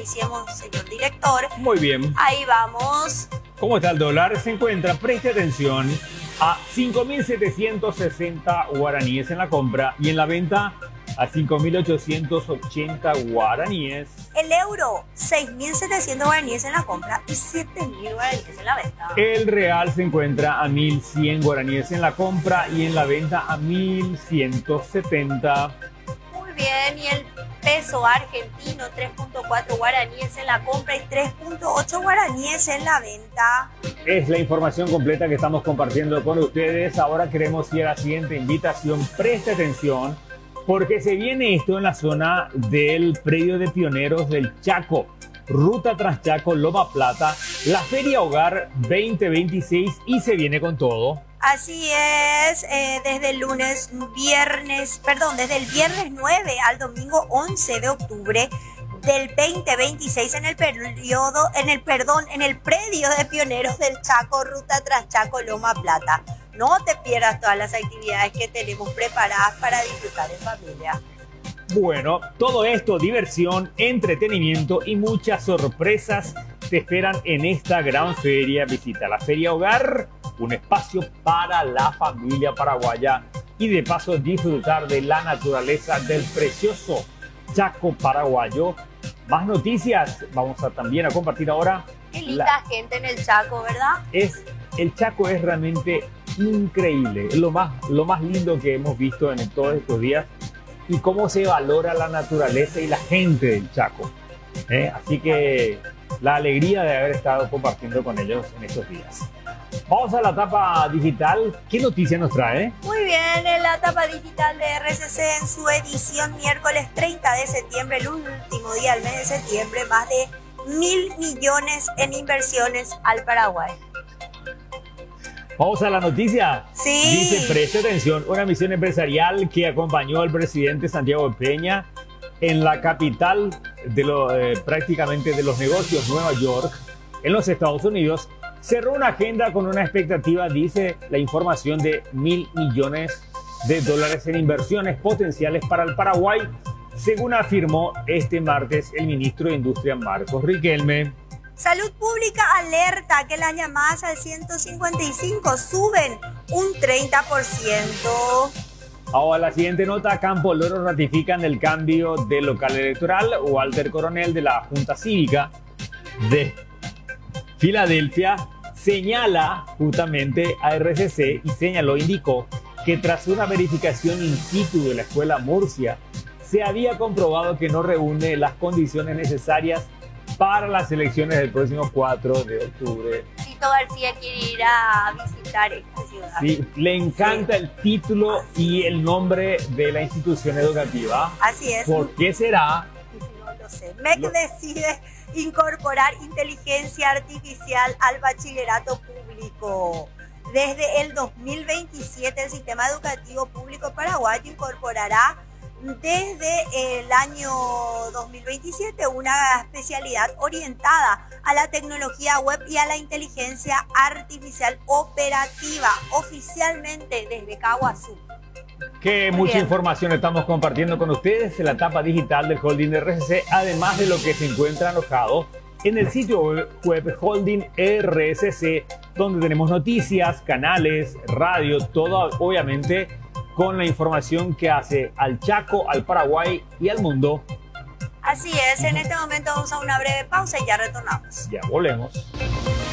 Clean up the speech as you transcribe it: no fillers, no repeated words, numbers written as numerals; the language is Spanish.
iniciemos, señor director. Muy bien. Ahí vamos. ¿Cómo está el dólar? Se encuentra, preste atención, a 5.760 guaraníes en la compra y en la venta a 5.880 guaraníes. El euro, 6.700 guaraníes en la compra y 7.000 guaraníes en la venta. El real se encuentra a 1.100 guaraníes en la compra y en la venta a 1.170. Muy bien, y el peso argentino, 3.4 guaraníes en la compra y 3.8 guaraníes en la venta. Es la información completa que estamos compartiendo con ustedes. Ahora queremos ir a la siguiente invitación. Preste atención, porque se viene esto en la zona del predio de pioneros del Chaco, Ruta Transchaco, Loma Plata, la Feria Hogar 2026 y se viene con todo. Así es, desde el viernes 9 al domingo 11 de octubre del 2026 en el predio de pioneros del Chaco, Ruta Transchaco, Loma Plata. No te pierdas todas las actividades que tenemos preparadas para disfrutar en familia. Bueno, todo esto, diversión, entretenimiento y muchas sorpresas te esperan en esta gran feria. Visita la Feria Hogar, un espacio para la familia paraguaya y de paso disfrutar de la naturaleza del precioso Chaco paraguayo. Más noticias vamos a también a compartir ahora. Qué linda gente en el Chaco, ¿verdad? El Chaco es realmente increíble, es lo más lindo que hemos visto en todos estos días y cómo se valora la naturaleza y la gente del Chaco. Así que la alegría de haber estado compartiendo con ellos en estos días. Vamos a la etapa digital. ¿Qué noticia nos trae? Muy bien, en la etapa digital de RCC en su edición miércoles 30 de septiembre, el último día del mes de septiembre, más de 1.000 millones en inversiones al Paraguay. Vamos a la noticia. Sí. Dice, preste atención, una misión empresarial que acompañó al presidente Santiago Peña en la capital prácticamente de los negocios, Nueva York, en los Estados Unidos, cerró una agenda con una expectativa, dice la información, de 1.000 millones de dólares en inversiones potenciales para el Paraguay, según afirmó este martes el ministro de Industria, Marcos Riquelme. Salud Pública alerta que las llamadas al 155 suben un 30%. Ahora la siguiente nota. Campo Loro ratifican el cambio de local electoral. Walter Coronel de la Junta Cívica de Filadelfia señala justamente a RCC y indicó que tras una verificación in situ de la escuela Murcia se había comprobado que no reúne las condiciones necesarias para las elecciones del próximo 4 de octubre. Tito García quiere ir a visitar esta ciudad. Sí, le encanta el título y el nombre de la institución educativa. Así es. ¿Por qué será? No lo sé. MEC decide incorporar inteligencia artificial al bachillerato público. Desde el 2027 el sistema educativo público paraguayo incorporará desde el año 2027 una especialidad orientada a la tecnología web y a la inteligencia artificial operativa, oficialmente desde Caguazú. Que mucha información estamos compartiendo con ustedes en la etapa digital del holding de RCC, además de lo que se encuentra alojado en el sitio web Holding RCC, donde tenemos noticias, canales, radio, todo obviamente con la información que hace al Chaco, al Paraguay y al mundo. Así es, en este momento vamos a una breve pausa y ya retornamos. Ya volvemos.